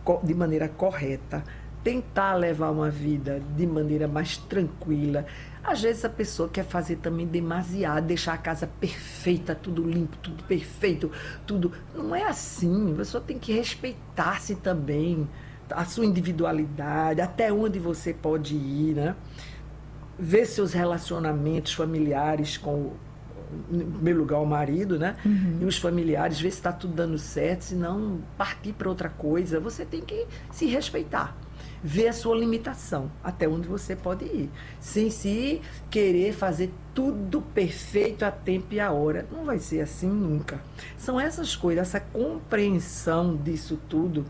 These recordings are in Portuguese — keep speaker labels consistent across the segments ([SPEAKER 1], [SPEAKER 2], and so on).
[SPEAKER 1] de maneira correta, tentar levar uma vida de maneira mais tranquila. Às vezes a pessoa quer fazer também demasiado, deixar a casa perfeita, tudo limpo, tudo perfeito, tudo. Não é assim. A pessoa tem que respeitar-se também, a sua individualidade, até onde você pode ir, né? Ver seus relacionamentos familiares com, em primeiro lugar, o marido, né? E os familiares, ver se está tudo dando certo, se não partir para outra coisa. Você tem que se respeitar, ver a sua limitação, até onde você pode ir, sem se querer fazer tudo perfeito a tempo e a hora. Não vai ser assim nunca. São essas coisas, essa compreensão disso tudo.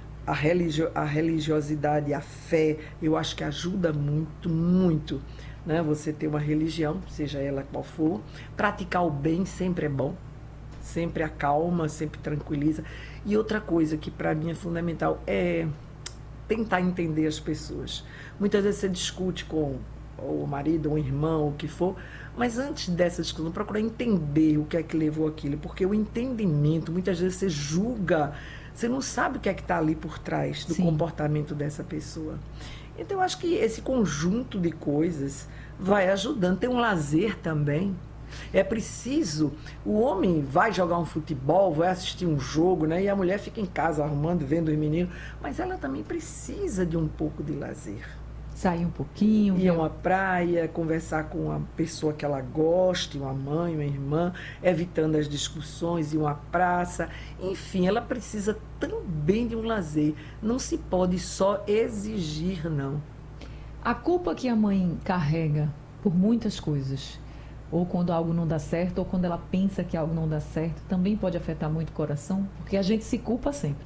[SPEAKER 1] A religiosidade, a fé, eu acho que ajuda muito, muito, né? Você ter uma religião, seja ela qual for. Praticar o bem sempre é bom, sempre acalma, sempre tranquiliza. E outra coisa que para mim é fundamental é tentar entender as pessoas. Muitas vezes você discute com o marido, um irmão, o que for, mas antes dessa discussão, procurar entender o que é que levou aquilo, porque o entendimento, muitas vezes você julga, você não sabe o que é que está ali por trás do comportamento dessa pessoa. Então, eu acho que esse conjunto de coisas vai ajudando. Tem um lazer também. É preciso, o homem vai jogar um futebol, vai assistir um jogo, né? E a mulher fica em casa arrumando, vendo os meninos, mas ela também precisa de um pouco de lazer.
[SPEAKER 2] Sair um pouquinho.
[SPEAKER 1] Ir a uma praia, conversar com uma pessoa que ela goste, uma mãe, uma irmã, evitando as discussões, ir a uma praça. Enfim, ela precisa também de um lazer. Não se pode só exigir, não.
[SPEAKER 2] A culpa que a mãe carrega por muitas coisas, ou quando algo não dá certo, ou quando ela pensa que algo não dá certo, também pode afetar muito o coração, porque a gente se culpa sempre.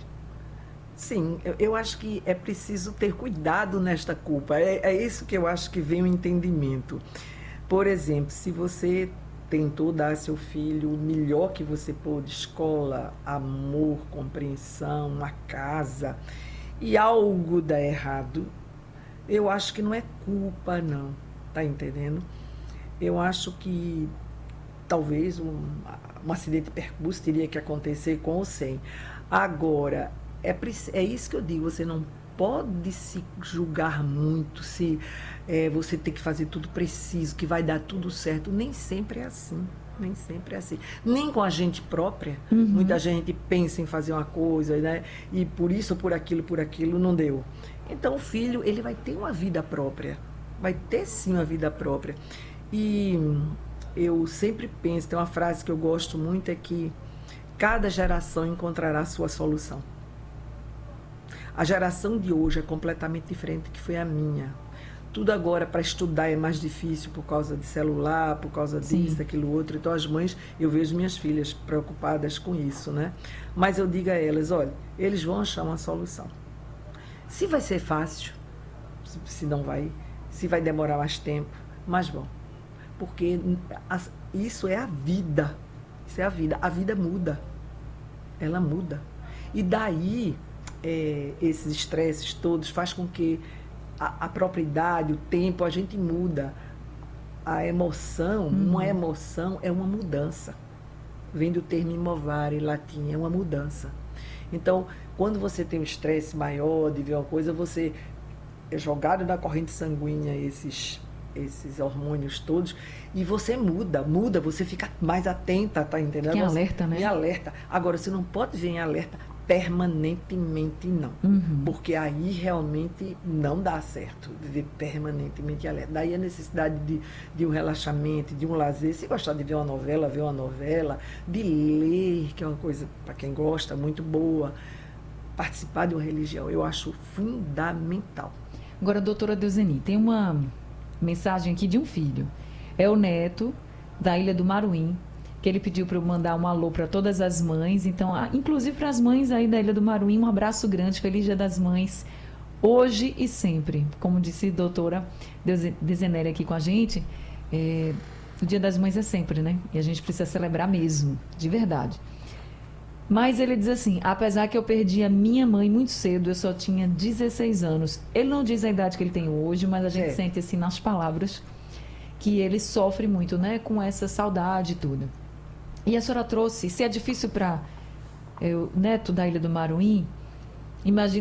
[SPEAKER 1] Sim, eu acho que é preciso ter cuidado nesta culpa. É isso que eu acho que vem o entendimento. Por exemplo, se você tentou dar a seu filho o melhor que você pôde, escola, amor, compreensão, uma casa, e algo dá errado, eu acho que não é culpa, não. Tá entendendo? Eu acho que talvez um acidente de percurso teria que acontecer com ou sem. Agora, é isso que eu digo, você não pode se julgar muito, se você tem que fazer tudo preciso, que vai dar tudo certo. Nem sempre é assim. Nem sempre é assim. Nem com a gente própria. Muita gente pensa em fazer uma coisa, né? E por isso, por aquilo, não deu. Então o filho, ele vai ter uma vida própria. Vai ter sim uma vida própria. E eu sempre penso, tem uma frase que eu gosto muito, é que cada geração encontrará a sua solução. A geração de hoje é completamente diferente do que foi a minha. Tudo agora para estudar é mais difícil por causa de celular, por causa disso, daquilo outro. Então as mães, eu vejo minhas filhas preocupadas com isso, né? Mas eu digo a elas, olha, eles vão achar uma solução. Se vai ser fácil, se não vai, se vai demorar mais tempo, mas bom. Porque isso é a vida. Isso é a vida. A vida muda. Ela muda. E daí, esses estresses todos faz com que a propriedade, o tempo, a gente muda. A emoção, uma emoção é uma mudança. Vem do termo imovare, latim, é uma mudança. Então, quando você tem um estresse maior de ver uma coisa, você é jogado na corrente sanguínea esses hormônios todos, e você muda, você fica mais atenta, tá entendendo?
[SPEAKER 2] Que alerta, né?
[SPEAKER 1] Em alerta. Agora, você não pode vir em alerta permanentemente, não. Porque aí realmente não dá certo viver permanentemente alerta. Daí a necessidade de um relaxamento, de um lazer. Se gostar de ver uma novela, de ler, que é uma coisa, para quem gosta, muito boa. Participar de uma religião, eu acho fundamental.
[SPEAKER 2] Agora, doutora Deuseni, tem uma mensagem aqui de um filho. É o neto da Ilha do Maruim, que ele pediu para eu mandar um alô para todas as mães. Então, inclusive para as mães aí da Ilha do Maruim, um abraço grande, feliz Dia das Mães, hoje e sempre. Como disse a doutora Dezeneri aqui com a gente, o Dia das Mães é sempre, né? E a gente precisa celebrar mesmo, de verdade. Mas ele diz assim, apesar que eu perdi a minha mãe muito cedo, eu só tinha 16 anos. Ele não diz a idade que ele tem hoje, mas a gente sente assim nas palavras que ele sofre muito, né? Com essa saudade e tudo. E a senhora trouxe, se é difícil para o neto da Ilha do Maruim, imagina